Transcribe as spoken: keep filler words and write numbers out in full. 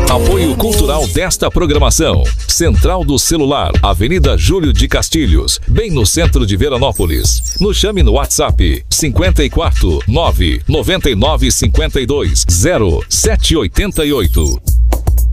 Apoio cultural desta programação. Central do Celular, Avenida Júlio de Castilhos, bem no centro de Veranópolis. Nos chame no WhatsApp cinquenta e quatro, nove, noventa e nove, cinquenta e dois, zero, sete oitenta e oito.